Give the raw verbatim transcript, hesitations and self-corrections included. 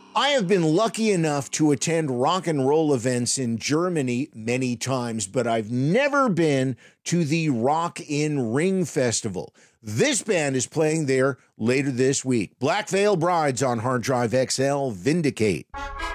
I have been lucky enough to attend rock and roll events in Germany many times, but I've never been to the Rock in Ring Festival. This band is playing there later this week. Black Veil Brides on Hard Drive X L, Vindicate.